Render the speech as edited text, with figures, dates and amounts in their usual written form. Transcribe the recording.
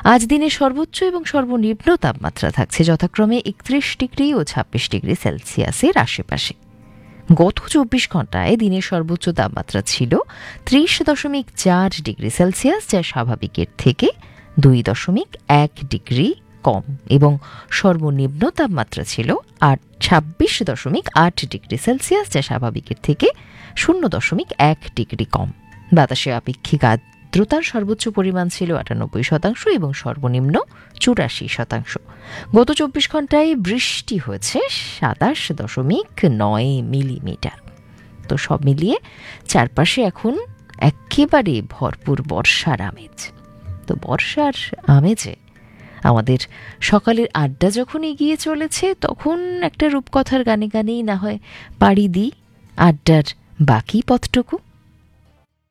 আজ দিনের সর্বোচ্চ এবং সর্বনিম্ন তাপমাত্রা থাকছে যথাক্রমে 31 ডিগ্রি ও 26 ডিগ্রি সেলসিয়াসের আশেপাশে। গত 24 ঘন্টায় দিনের সর্বোচ্চ তাপমাত্রা ছিল 30.4 ডিগ্রি সেলসিয়াস, যা স্বাভাবিকের থেকে 2.1 ডিগ্রি কম, এবং সর্বনিম্ন তাপমাত্রা ছিল 26.8 ডিগ্রি সেলসিয়াস, যা স্বাভাবিকের থেকে 0.1 ডিগ্রি কম। বাতাসে আপেক্ষিক আর্দ্রতার সর্বোচ্চ পরিমাণ ছিল 98% এবং সর্বনিম্ন 84%। গত 24 ঘন্টায় বৃষ্টি হয়েছে 27.9 মিলিমিটার। তো সব মিলিয়ে চারপাশে এখন একেবারে ভরপুর বর্ষার আমেজ। তো বর্ষার আমেজে আমাদের সকালের আড্ডা যখন এগিয়ে চলেছে, তখন একটা রূপকথার গানে গানেই না হয় পাড়ি দিই আড্ডার বাকি পথটুকু।